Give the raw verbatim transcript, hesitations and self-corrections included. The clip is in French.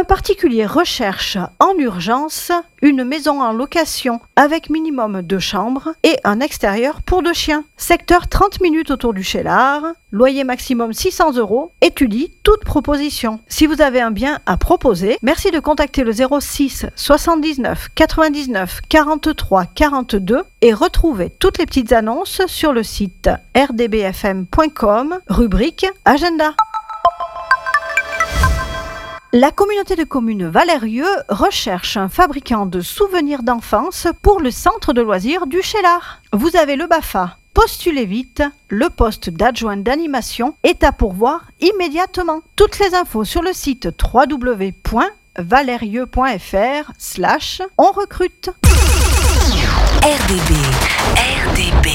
particulier recherche en urgence une maison en location avec minimum deux chambres et un extérieur pour deux chiens. Secteur trente minutes autour du Cheylard, loyer maximum six cents euros, étudie toute proposition. Si vous avez un bien à proposer, merci de contacter le zéro six soixante-dix-neuf quatre-vingt-dix-neuf quarante-trois quarante-deux et retrouvez toutes les petites annonces sur le site r d b f m point com, rubrique Agenda. La communauté de communes Valérieux recherche un fabricant de souvenirs d'enfance pour le centre de loisirs du Cheylard. Vous avez le B A F A. Postulez vite, le poste d'adjoint d'animation est à pourvoir immédiatement. Toutes les infos sur le site w w w point valérieux point f r slash on recrute. R D B, R D B.